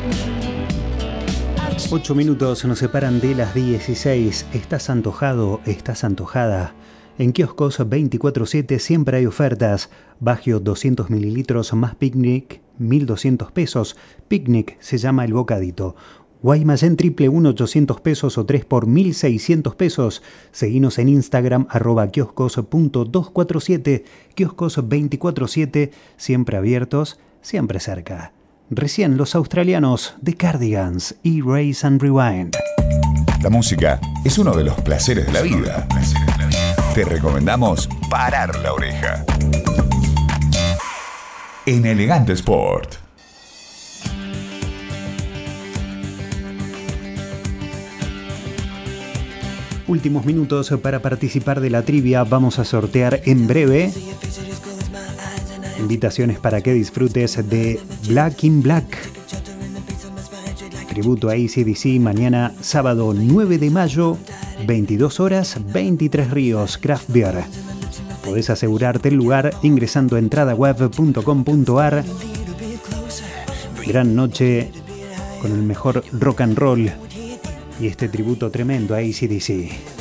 8 minutos nos separan de las 16. ¿Estás antojado? ¿Estás antojada? En Kioscos 24/7 siempre hay ofertas. Bagio 200 mililitros más Picnic, 1.200 pesos. Picnic se llama el bocadito. Guaymallén triple 1, 800 pesos o 3 por 1.600 pesos. Seguinos en Instagram @kioscos.247. Kioscos 24/7 siempre abiertos, siempre cerca. Recién los australianos de Cardigans y Raise and Rewind. La música es uno de los placeres de la vida. Te recomendamos parar la oreja. En Elegante Sport. Últimos minutos para participar de la trivia. Vamos a sortear en breve invitaciones para que disfrutes de Black in Black, tributo a AC/DC, mañana sábado 9 de mayo, 22 horas, 23 ríos, Craft Beer. Podés asegurarte el lugar ingresando a entradaweb.com.ar. Gran noche con el mejor rock and roll y este tributo tremendo a AC/DC.